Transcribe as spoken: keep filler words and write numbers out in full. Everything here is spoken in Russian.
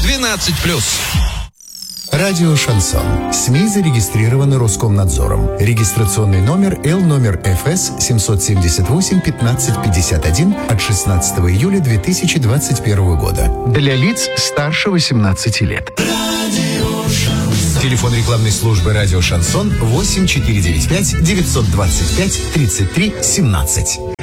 двенадцать плюс. Радио «Шансон». СМИ зарегистрированы Роскомнадзором. Регистрационный номер Л номер эф эс семьсот семьдесят восемь пятнадцать пятьдесят один от шестнадцатого июля две тысячи двадцать первого года. Для лиц старше восемнадцати лет. Телефон рекламной службы «Радио Шансон» восемь четыре девять пять девятьсот двадцать пять тридцать три семнадцать.